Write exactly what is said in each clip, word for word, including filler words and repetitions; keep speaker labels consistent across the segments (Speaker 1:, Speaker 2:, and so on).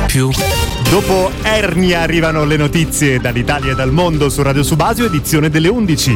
Speaker 1: più.
Speaker 2: Dopo Ernia arrivano le notizie dall'Italia e dal mondo su Radio Subasio, edizione delle undici.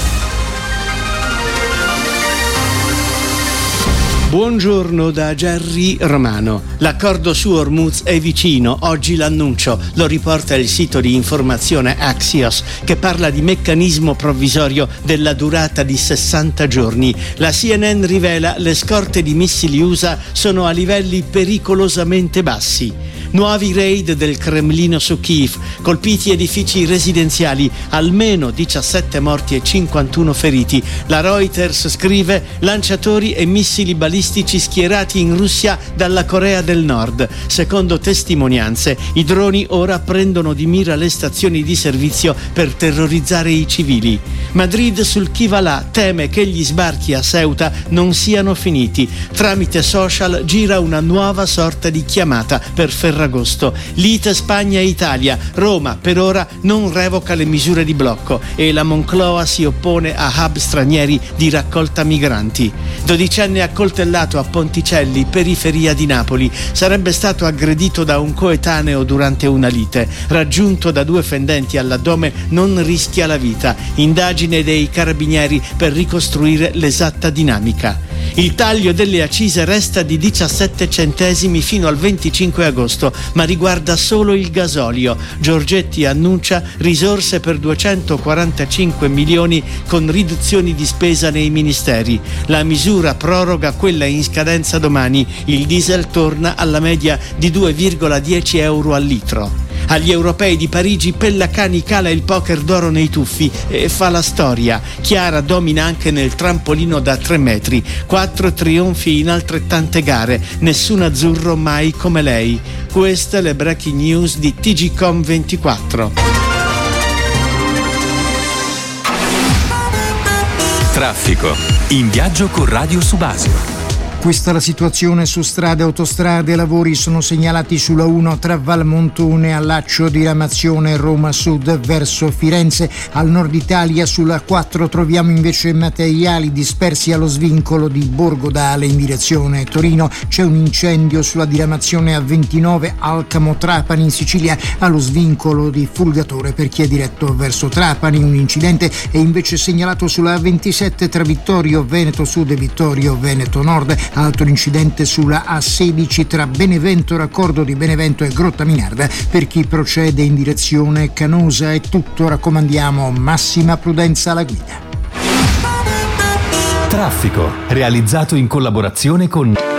Speaker 3: Buongiorno da Gerry Romano. L'accordo su Hormuz è vicino, oggi l'annuncio. Lo riporta il sito di informazione Axios, che parla di meccanismo provvisorio della durata di sessanta giorni. La C N N rivela le scorte di missili U S A sono a livelli pericolosamente bassi. Nuovi raid del Cremlino su Kiev, colpiti edifici residenziali, almeno diciassette morti e cinquantuno feriti. La Reuters scrive: lanciatori e missili balistici schierati in Russia dalla Corea del Nord. Secondo testimonianze, i droni ora prendono di mira le stazioni di servizio per terrorizzare i civili. Madrid sul chi va là teme che gli sbarchi a Ceuta non siano finiti. Tramite social gira una nuova sorta di chiamata per Ferragosto. Lite Spagna e Italia. Roma per ora non revoca le misure di blocco e la Moncloa si oppone a hub stranieri di raccolta migranti. Dodicenne accoltellato a Ponticelli, periferia di Napoli. Sarebbe stato aggredito da un coetaneo durante una lite. Raggiunto da due fendenti all'addome, non rischia la vita. Indagine dei carabinieri per ricostruire l'esatta dinamica. Il taglio delle accise resta di diciassette centesimi fino al venticinque agosto, ma riguarda solo il gasolio. Giorgetti annuncia risorse per duecentoquarantacinque milioni con riduzioni di spesa nei ministeri. La misura proroga quella in scadenza domani. Il diesel torna alla media di due virgola dieci euro al litro. Agli europei di Parigi Pellacani cala il poker d'oro nei tuffi e fa la storia. Chiara domina anche nel trampolino da tre metri. Quattro trionfi in altrettante gare. Nessun azzurro mai come lei. Queste le breaking news di T G Com ventiquattro.
Speaker 1: Traffico. In viaggio con Radio Subasio.
Speaker 4: Questa è la situazione su strade e autostrade. Lavori sono segnalati sulla uno tra Valmontone a Laccio, diramazione Roma Sud verso Firenze. Al nord Italia sulla quattro troviamo invece materiali dispersi allo svincolo di Borgodale in direzione Torino. C'è un incendio sulla diramazione A ventinove Alcamo-Trapani in Sicilia, allo svincolo di Fulgatore per chi è diretto verso Trapani. Un incidente è invece segnalato sulla A ventisette tra Vittorio Veneto Sud e Vittorio Veneto Nord. Altro incidente sulla A sedici tra Benevento, raccordo di Benevento e Grottaminarda per chi procede in direzione Canosa. È tutto, raccomandiamo massima prudenza alla guida.
Speaker 1: Traffico, realizzato in collaborazione con